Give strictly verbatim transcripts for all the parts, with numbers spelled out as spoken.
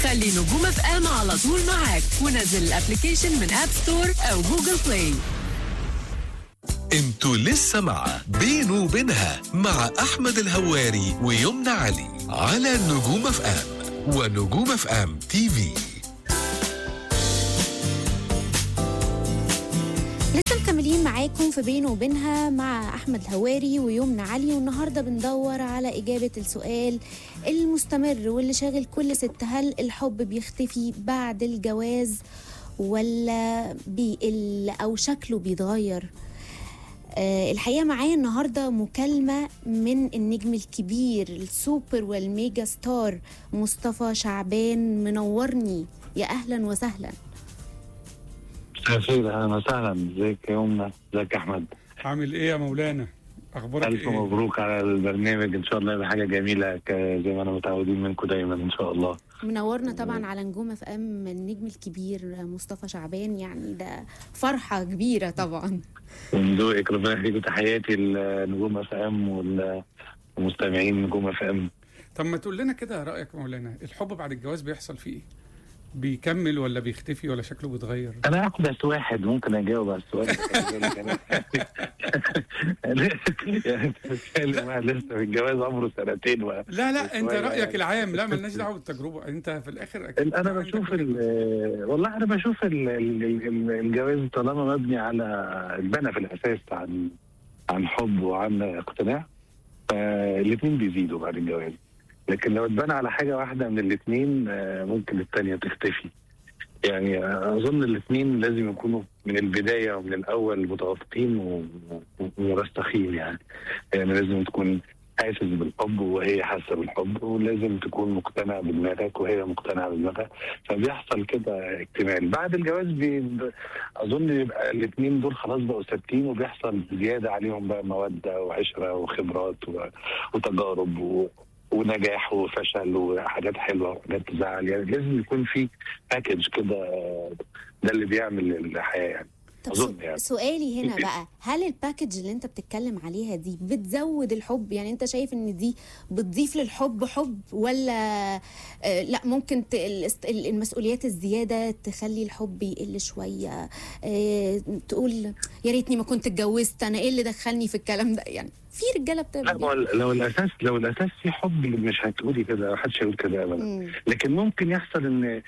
خلي نجوم اف ام على طول معاك، ونزل الابليكيشن من اب ستور او جوجل بلاي. انتوا لسه مع بينه وبينها مع احمد الهواري ويمنى علي على نجوم اف ام ونجوم اف ام تي في. لسه مكملين معاكم في بينه وبينها مع احمد الهواري ويمنى علي، والنهارده بندور على اجابه السؤال المستمر واللي شاغل كل ست: هل الحب بيختفي بعد الجواز ولا بيقل او شكله بيتغير؟ أه الحقيقه معايا النهارده مكالمه من النجم الكبير السوبر والميجا ستار مصطفى شعبان. منورني، يا اهلا وسهلا. مساء الخير، اهلا وسهلا. ازيك يا يمنى؟ ازيك يا احمد؟ عامل ايه يا مولانا؟ اخبارك الف ايه؟ مبروك على البرنامج، ان شاء الله يبقى حاجه جميله زي ما انا متعودين منكم دايما ان شاء الله. منورنا طبعا على نجوم اف ام النجم الكبير مصطفى شعبان، يعني ده فرحه كبيره طبعا. من ذوقك، ربنا يخليكم. تحياتي لنجوم اف ام والمستمعين نجوم اف ام. طب ما تقول لنا كده رايك يا مولانا، الحب بعد الجواز بيحصل فيه ايه؟ بيكمل ولا بيختفي ولا شكله بيتغير؟ انا احدث واحد ممكن اجاوب على السؤال. يعني بتتكلم واحد لسه في الجواز عمره سنتين و... لا لا انت رايك العام، لا مالناش دعوه بالتجربه، انت في الاخر اكيد. انا بشوف والله انا بشوف ال... ال... الجواز طالما مبني على اتبنى في الاساس عن عن حب وعن اقتناع، فالاثنين بيزيدوا بعد الجواز. لكن لو اتبنى على حاجه واحده من الاثنين ممكن الثانيه تختفي. يعني اظن الاثنين لازم يكونوا من البدايه ومن الاول متوافقين ومرسخين. يعني يعني لازم تكون حاسس بالحب وهي حاسه بالحب، ولازم تكون مقتنع بدماغك وهي مقتنعه بدماغها، فبيحصل كده اكتمال. بعد الجواز بي... اظن يبقى الاثنين دول خلاص بقوا ثابتين، وبيحصل زياده عليهم بقى موده وعشره وخبرات و... وتجارب و... ونجاح وفشل وحاجات حلوه وحاجات تزعل. يعني لازم يكون في باكج كده، ده اللي بيعمل الحياه يعني. طب يعني. سؤالي هنا بقى، هل الباكج اللي انت بتتكلم عليها دي بتزود الحب؟ يعني انت شايف ان دي بتضيف للحب حب، ولا آه لا ممكن المسؤوليات الزياده تخلي الحب يقل شويه؟ آه تقول يا ريتني ما كنت اتجوزت، انا ايه اللي دخلني في الكلام ده؟ يعني في رجاله بتعمل لا، لو الاساس لو الاساس في حب مش هتقولي كده، محدش هيقول كده ابدا. لكن ممكن يحصل ان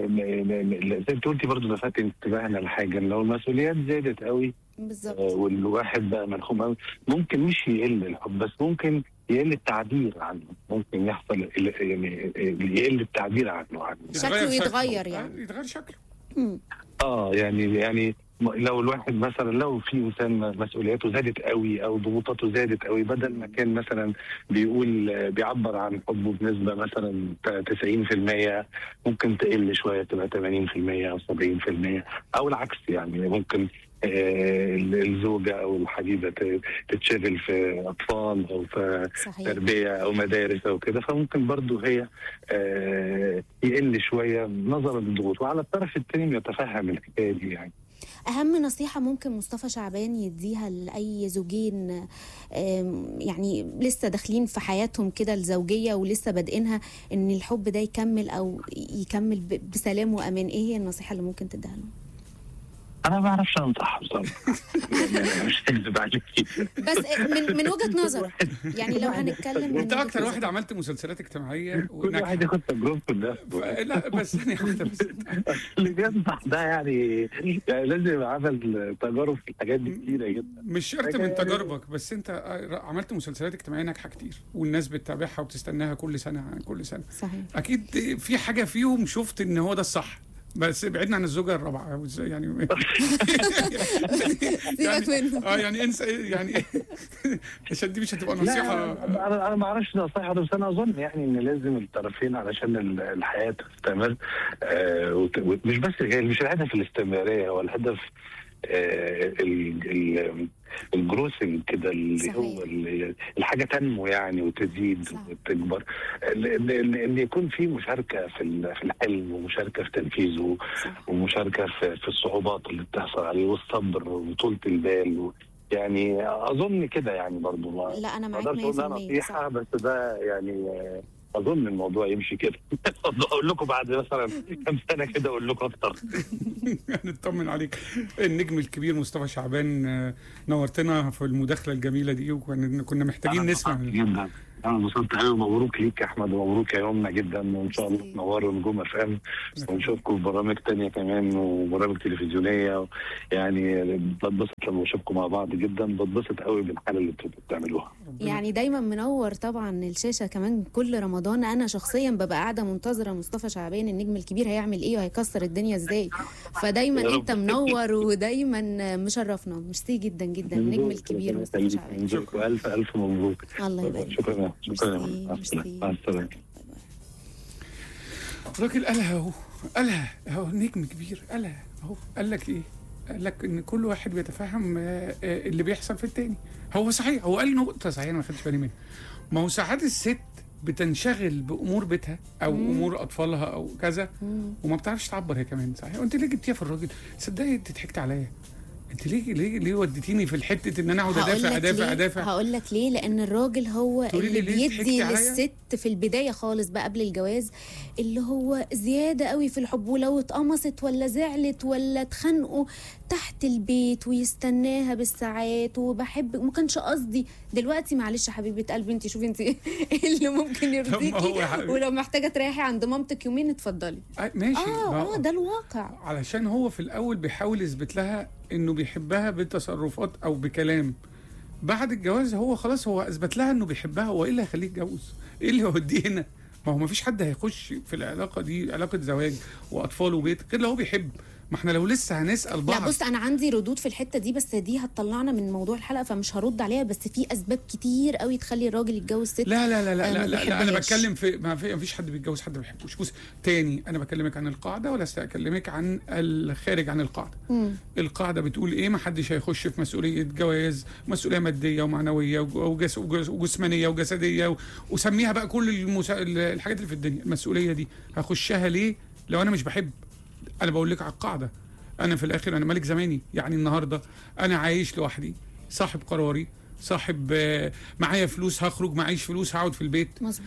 زي ما قلتي برضه لفت انتباهنا لحاجه، لو المسؤوليات زادت قوي بالظبط والواحد بقى ملخوم قوي، ممكن مش يقل الحب بس ممكن يقل التعبير عنه. ممكن يحصل يعني يقل التعبير عنه عنه شكله يتغير، يعني يتغير شكله. اه يعني يعني لو الواحد مثلا لو في انسان مسؤولياته زادت قوي او ضغوطاته زادت قوي، بدل ما كان مثلا بيقول بيعبر عن حبه بنسبه مثلا تسعين في المية، ممكن تقل شويه تبقى ثمانين في المية او سبعين في المية، او العكس. يعني ممكن آه الزوجه او الحبيبه تتشغل في اطفال او في صحيح. تربيه او مدارس او كده، فممكن برضو هي آه يقل شويه نظرا للضغوط، وعلى الطرف الثاني يتفهم الحكايه دي. يعني أهم نصيحة ممكن مصطفى شعبان يديها لأي زوجين يعني لسه داخلين في حياتهم كده الزوجية ولسه بادئينها، إن الحب ده يكمل أو يكمل بسلام وأمان، إيه هي النصيحة اللي ممكن تديها لهم؟ أنا ما أعرفش أنصح بصراحة. مش هكذب عليكي. بس من من وجهة نظرك، يعني لو هنتكلم أنت أكتر واحد عملت مسلسلات اجتماعية كل واحد ياخد تجربته لنفسه. لا بس ثانية واحدة بس. اللي بينصح ده يعني يعني لازم يبقى عمل تجارب في الحاجات دي كتيرة جدا. مش شرط من تجاربك، بس أنت عملت مسلسلات اجتماعية ناجحة كتير والناس بتتابعها وتستناها كل سنة عن كل سنة. صحيح. أكيد في حاجة فيهم شفت إن هو ده الصح، بس بعدنا عن الزوجه الرابعه يعني سيبك منه. اه يعني انسى يعني عشان دي مش هتبقى نصيحه. انا انا ما اعرفش نصيحه، بس انا اظن يعني ان لازم الطرفين علشان الحياه تستمر، آه مش بس مش الهدف الاستمراريه، هو الهدف آه الجروسنج كده اللي صحيح. هو اللي الحاجه تنمو يعني وتزيد صح. وتكبر، ان يكون في مشاركه في في الحلم ومشاركه في تنفيذه صح. ومشاركه في, في الصعوبات اللي بتحصل عليه والصبر وطولة البال. يعني اظن كده يعني برضو ما لا انا معاك مية في المية نصيحه، بس ده يعني اظن الموضوع يمشي كده. اقول لكم بعد مثلا كم سنه كده اقول لكم اكتر. نطمن عليك. النجم الكبير مصطفى شعبان، آه، نورتنا في المداخله الجميله دي، وكنا محتاجين نسمع جدا. انا انبسطت قوي، ومبروك ليك يا احمد، ومبروك يا يمنى جدا، وان شاء الله تنوروا نجوم اف ام، ونشوفكم في برامج تانية كمان وبرامج تلفزيونيه. يعني بتبسط لما بشوفكم مع بعض جدا، بتبسط قوي بالحاله اللي انتوا بتعملوها. يعني دايما منور طبعا الشاشه كمان كل رمضان. انا شخصيا ببقى قاعده منتظره مصطفى شعبان النجم الكبير هيعمل ايه وهيكسر الدنيا ازاي. فدايما انت منور ودايما مشرفنا. ميرسي جدا جدا النجم الكبير مصطفى شعبان. شكرا، الف الف مبروك. الله يبارك. شكرا شكرا. مع السلامه. الراجل قالها اهو، قالها اهو، نجم كبير قالها اهو. قال لك ايه؟ قال لك ان كل واحد بيتفهم اللي بيحصل في التاني. هو صحيح، هو قال نقطه صحيحه انا ما خدتش بالي منها. ما هو ساعات الست بتنشغل بامور بيتها او مم. امور اطفالها او كذا، مم. وما بتعرفش تعبر هي كمان. صحيح. وانت ليه جبتيها في الراجل؟ صدقني انت ضحكت عليا. انت ليه ليه ليه وديتيني في الحته ان انا اقعد ادافع ادافع ادافع؟ هقول لك ليه. لان الراجل هو اللي بيدي للست في البدايه خالص بقى قبل الجواز اللي هو زياده قوي في الحب، ولو اتقمصت ولا زعلت ولا اتخانقوا تحت البيت ويستناها بالساعات وبحب ما كانش قصدي. دلوقتي معلش يا حبيبه قلبي، انت شوفي انت ايه اللي ممكن يرضيكي، ولو محتاجه تريحي عند مامتك يومين اتفضلي. ماشي. اه اه ده الواقع. علشان هو في الاول بيحاول يثبت لها انه بيحبها بالتصرفات او بكلام. بعد الجواز هو خلاص هو اثبت لها انه بيحبها. هو ايه اللي هيخليه يتجوز؟ ايه اللي يوديه هنا؟ ما هو ما فيش حد هيخش في العلاقه دي، علاقه زواج واطفال وبيت، غير لو هو بيحب. ما احنا لو لسه هنسال بعض. لا بص، انا عندي ردود في الحته دي، بس دي هتطلعنا من موضوع الحلقه فمش هرد عليها. بس في اسباب كتير قوي تخلي الراجل يتجوز ست. لا لا لا لا, لا, لا, لا انا بتكلم في ما في فيش حد بيتجوز حد ما بيحبوش. بص تاني، انا بكلمك عن القاعده ولا اكلمك عن الخارج عن القاعده. مم. القاعده بتقول ايه؟ ما حدش هيخش في مسؤوليه جواز، مسؤوليه ماديه ومعنويه وجس وجسمانيه وجسديه، وسميها بقى كل المسا... الحاجات اللي في الدنيا. المسؤوليه دي هخشها ليه لو انا مش بحب؟ انا بقول لك على القاعده. انا في الاخر انا ملك زماني. يعني النهارده انا عايش لوحدي، صاحب قراري، صاحب آه معايا فلوس هخرج، معيش فلوس هقعد في البيت. مظبوط.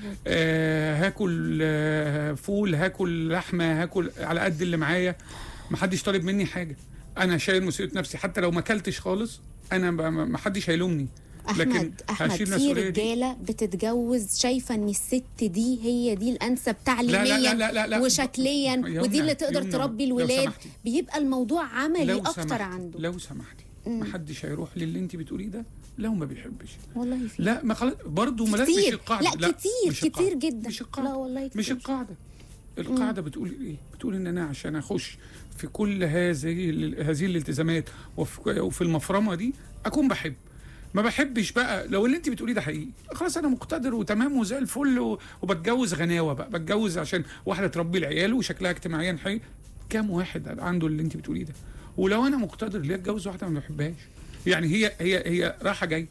آه هاكل آه فول، هاكل لحمه، هاكل على قد اللي معايا. محدش طالب مني حاجه. انا شايل مسؤوليه نفسي. حتى لو ما اكلتش خالص انا محدش هيلومني. احمد احمد في رجاله بتتجوز شايفه ان الست دي هي دي الانسب تعليميا لا لا لا لا لا وشكليا، ودي اللي تقدر تربي الولاد. بيبقى الموضوع عملي اكتر عنده. لو سمحتي ما حدش هيروح للي انت بتقوليه ده لو ما بيحبش. والله في لا ما خلاص برضه مش القاعده. لا, لا كتير كتير جدا. مش القاعده. لا والله كتير. مش القاعده. القاعده بتقول ايه؟ بتقول ان انا عشان اخش في كل هذه هذه الالتزامات وفي المفرمه دي اكون بحب. ما بحبش بقى لو اللي انت بتقوليه ده حقيقي، خلاص انا مقتدر وتمام وزي الفل وبتجوز غناوه بقى، بتجوز عشان واحده تربي العيال وشكلها اجتماعيا حي. كام واحد عنده اللي انت بتقوليه ده؟ ولو انا مقتدر ليه اتجوز واحده ما بحبهاش؟ يعني هي هي هي راحه جاي.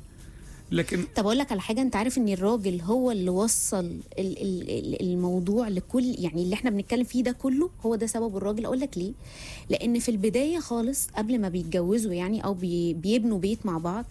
لكن طب اقول لك على حاجه، انت عارف ان الراجل هو اللي وصل ال ال الموضوع لكل، يعني اللي احنا بنتكلم فيه ده كله هو ده سبب الراجل. اقول لك ليه؟ لان في البدايه خالص قبل ما بيتجوزوا يعني او بي بيبنوا بيت مع بعض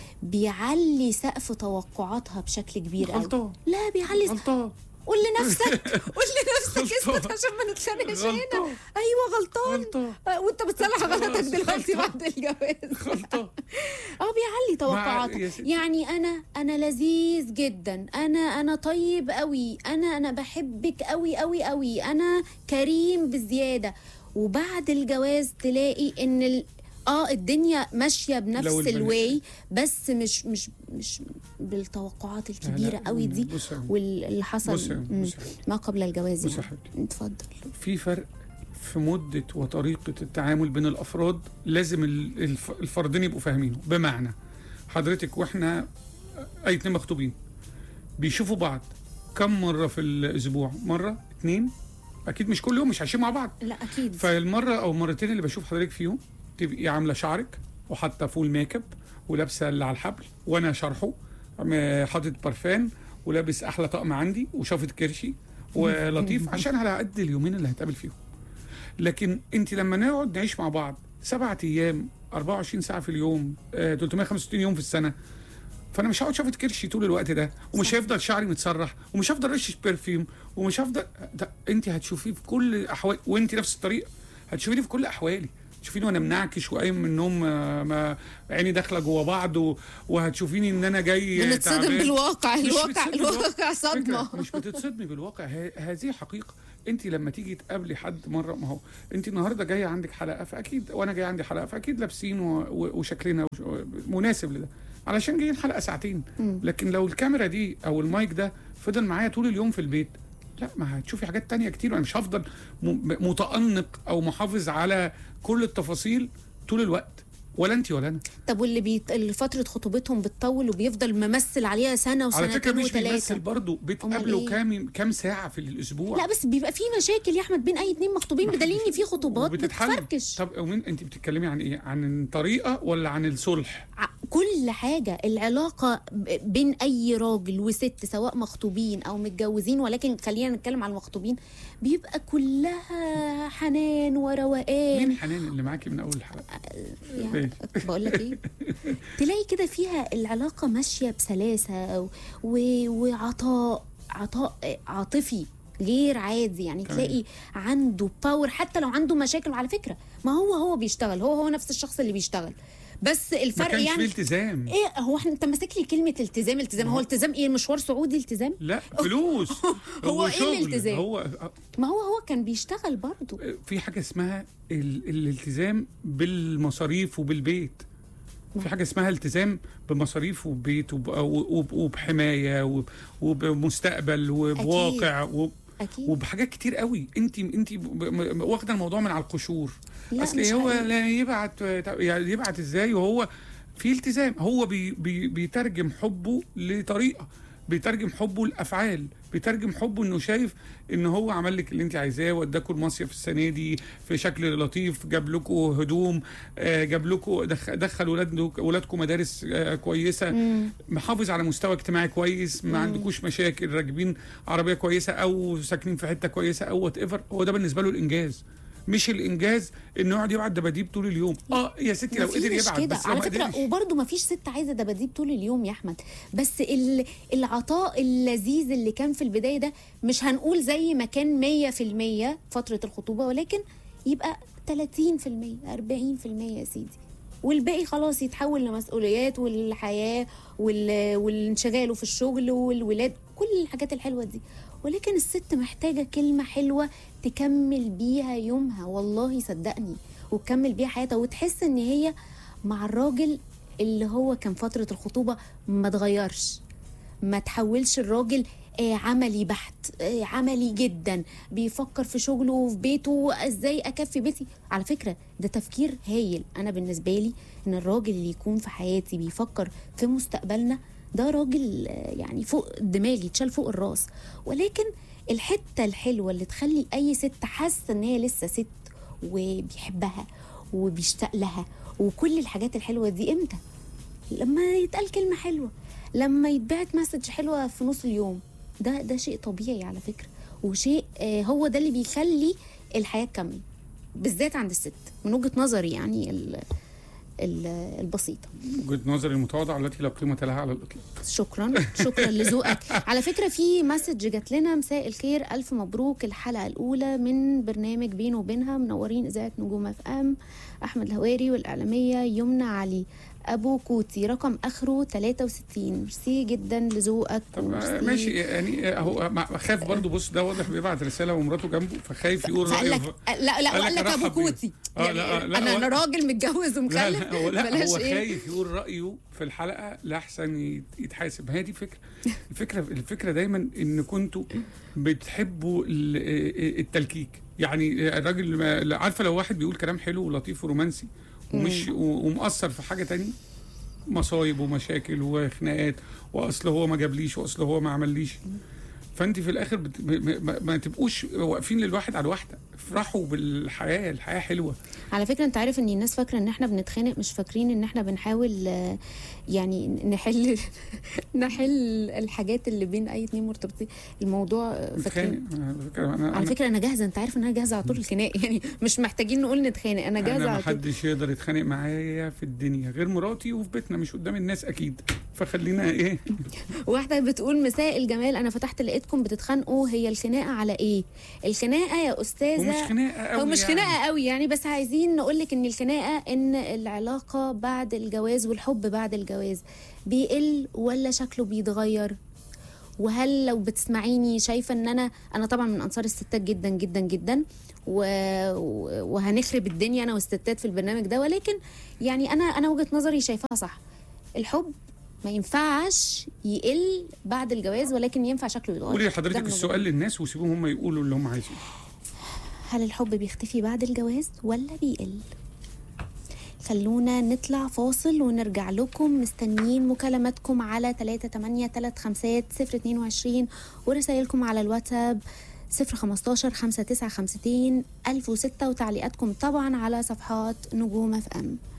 بيعلي سقف توقعاتها بشكل كبير قوي. لا بيعلي غلطان. قول لنفسك قول لنفسك اسكت عشان ما نتخانقش هنا. ايوه غلطان, غلطان. وانت بتصلح غلطك دلوقتي بعد الجواز. غلطان. اه بيعلي توقعاتك. يعني انا انا لذيذ جدا، انا انا طيب قوي، انا انا بحبك قوي قوي قوي، انا كريم بزياده. وبعد الجواز تلاقي ان ال... اه الدنيا ماشيه بنفس الواي، بس مش مش مش بالتوقعات الكبيره قوي دي واللي حصل ما قبل الجواز. يعني اتفضل. في فرق في مده وطريقه التعامل بين الافراد، لازم الفردين يبقوا فاهمينه. بمعنى حضرتك واحنا اي اتنين مخطوبين بيشوفوا بعض كم مره في الاسبوع؟ مره اتنين اكيد، مش كل يوم، مش عايشين مع بعض. لا اكيد. فالمره او مرتين اللي بشوف حضرتك فيهم تبقي عامله شعرك وحاطه فول ميك اب ولابسه اللي على الحبل وانا شارحه، حاطط برفان ولابس احلى طقم عندي وشافت كرشي ولطيف عشان على قد اليومين اللي هتقابل فيهم. لكن انت لما نقعد نعيش مع بعض سبعة ايام أربعة وعشرين ساعه في اليوم، ثلاثمائة وخمسة وستين يوم في السنه، فانا مش هقعد شافت كرشي طول الوقت ده، ومش هيفضل شعري متسرح، ومش هفضل رشش برفيوم، ومش هفضل ده. انت هتشوفيه في كل الاحوال، وانت نفس الطريقه هتشوفيني في كل احوالي. تشوفيني وانا منعكش وقايم من النوم ما عيني داخله جوه بعض و... وهتشوفيني ان انا جاي بنتصدم بالواقع. الواقع الواقع صدمه. مش بتتصدمي بالواقع، هذه حقيقه. انت لما تيجي تقابلي حد مره، ما هو انت النهارده جايه عندك حلقه، فاكيد وانا جاي عندي حلقه، فاكيد لابسين و... و... وشكلنا مناسب لده، علشان جايين حلقه ساعتين. م. لكن لو الكاميرا دي او المايك ده فضل معايا طول اليوم في البيت، لا، ما هتشوفي حاجات تانية كتير، وانا مش هفضل متأنق او محافظ على كل التفاصيل طول الوقت، ولا انت ولا انا. طب واللي بيت... اللي فتره خطوبتهم بتطول وبيفضل ممثل عليها سنه وسنتين وثلاثه، على فكره مش بيمثل برضه، بتقابله إيه؟ كام كام ساعه في الاسبوع. لا بس بيبقى في مشاكل يا احمد بين اي اتنين مخطوبين، بدليل ان في خطوبات بتتفركش. طب ومين انت بتتكلمي عن ايه؟ عن طريقه ولا عن الصلح؟ كل حاجه. العلاقه بين اي راجل وست سواء مخطوبين او متجوزين، ولكن خلينا نتكلم على المخطوبين، بيبقى كلها حنان وروقان. مين حنان اللي معاكي من اول الحلقه؟ يعني بقول لك ايه، تلاقي كده فيها العلاقه ماشيه بسلاسه و... وعطاء عطاء عاطفي غير عادي. يعني تلاقي عنده باور حتى لو عنده مشاكل. وعلى فكره ما هو هو بيشتغل، هو هو نفس الشخص اللي بيشتغل، بس الفرق ما كانش يعني في التزام. ايه هو احنا انت ماسك لي كلمه التزام التزام هو التزام ايه؟ مشوار سعودي التزام؟ لا، فلوس. هو, هو ايه الالتزام؟ هو ما هو هو كان بيشتغل برضه. في حاجه اسمها ال... الالتزام بالمصاريف وبالبيت. في حاجه اسمها التزام بمصاريف وببيت وب... وب... وبحمايه وب... وبمستقبل وبواقع وب... أكيد. وبحاجات كتير قوي. انت انت واخده الموضوع من على القشور. اصل هو لا يبعت يعني يبعت ازاي وهو في التزام. هو بي بي بيترجم حبه لطريقه، بيترجم حبه لافعال، بيترجم حبه انه شايف ان هو عمل لك اللي انت عايزاه، وداكوا المصيف السنه دي في شكل لطيف، جاب لكم هدوم، جاب لكم دخل ولادكم مدارس كويسه، مم. محافظ على مستوى اجتماعي كويس، ما عندكوش مشاكل، راكبين عربيه كويسه او ساكنين في حته كويسه او وات ايفر. هو ده بالنسبه له الانجاز. مش الانجاز انه يقعد يبعت دباديب طول اليوم. اه يا ستي لو قدر يبعت كده. بس على فكره وبرده ما فيش ست عايزه دباديب طول اليوم يا احمد، بس العطاء اللذيذ اللي كان في البدايه ده مش هنقول زي ما كان مية في المية فتره الخطوبه، ولكن يبقى تلاتين في المية أربعين في المية يا سيدي، والباقي خلاص يتحول لمسؤوليات والحياه والانشغال في الشغل والولاد، كل الحاجات الحلوه دي. ولكن الست محتاجة كلمة حلوة تكمل بيها يومها، والله صدقني، وتكمل بيها حياتها، وتحس ان هي مع الراجل اللي هو كان فترة الخطوبة ما تغيرش، ما تحولش الراجل آه عملي بحت، آه عملي جدا، بيفكر في شغله وفي بيته ازاي اكفي بيتي. على فكرة ده تفكير هايل. انا بالنسبة لي ان الراجل اللي يكون في حياتي بيفكر في مستقبلنا ده راجل يعني فوق دماغي، تشال فوق الراس. ولكن الحته الحلوه اللي تخلي اي ست حاسه ان هي لسه ست وبيحبها وبيشتاق لها وكل الحاجات الحلوه دي امتى؟ لما يتقال كلمه حلوه، لما يتبعت مسج حلوه في نص اليوم. ده ده شيء طبيعي على فكره، وشيء آه هو ده اللي بيخلي الحياه تكمل، بالذات عند الست من وجهه نظري يعني البسيطة، وجهة نظري المتواضعة التي لا قيمة لها على الإطلاق. شكرا شكرا لذوقك. على فكرة في مسج جات لنا: مساء الخير، ألف مبروك الحلقة الأولى من برنامج بينه وبينها، منورين إذاعة نجوم اف ام. أحمد الهواري والإعلامية يمنى علي أبو كوتي، رقم آخره تلاتة وستين. ميرسي جدا لذوقك. ماشي يعني هو خايف برضو. بص ده واضح بيبعت رسالة ومراته جنبه، فخايف يقول رأيه. لا لا وقال لك أبو كوتي يعني لا لا انا انا راجل متجوز ومخلف. لا لا هو, لا هو خايف يقول رايه في الحلقه لاحسن يتحاسب. هي دي فكره الفكره الفكره دايما ان كنتوا بتحبوا التلكيك. يعني الراجل عارفه لو واحد بيقول كلام حلو ولطيف ورومانسي ومش ومؤثر في حاجه تانية، مصايب ومشاكل وخناقات، واصل هو ما جابليش، واصل هو ما عمليش، فانت في الاخر بت... ما... ما تبقوش واقفين للواحد على الواحده. افرحوا بالحياه، الحياه حلوه. على فكره انت عارف ان الناس فاكره ان احنا بنتخانق، مش فاكرين ان احنا بنحاول يعني نحل نحل الحاجات اللي بين اي اتنين مرتبطين. الموضوع فاكرين. على فكره انا جاهزه، انت عارف ان انا جاهزه على طول الخناق، يعني مش محتاجين نقول نتخانق، انا جاهزه انا على طول. ما حدش يقدر يتخانق معايا في الدنيا غير مراتي، وفي بيتنا مش قدام الناس اكيد. فخلينا ايه. واحده بتقول مساء الجمال، انا فتحت لقيتكم بتتخانقوا، هي الخناقه على ايه؟ الخناقه يا استاذه ومش خناقه قوي، هو مش يعني. خناقه قوي يعني، بس عايزين نقول لك ان الخناقه ان العلاقه بعد الجواز والحب بعد الجواز بيقل ولا شكله بيتغير. وهل لو بتسمعيني شايفه ان انا انا طبعا من انصار الستات جدا جدا جدا و... وهنخرب الدنيا انا والستات في البرنامج ده، ولكن يعني انا انا وجهه نظري شايفاها صح. الحب ما ينفعش يقل بعد الجواز، ولكن ينفع شكله يتغير. قولي لحضرتك السؤال للناس وسيبوهم هم يقولوا اللي هم عايزينه. هل الحب بيختفي بعد الجواز ولا بيقل؟ خلونا نطلع فاصل ونرجع لكم. مستنيين مكالماتكم على ثلاثة ثمانية ثلاثة خمسة صفر اثنين وعشرين ورسائلكم على الواتساب صفر خمستاشر خمسة تسعة خمستين ألف وستة، وتعليقاتكم طبعا على صفحات نجوم اف ام.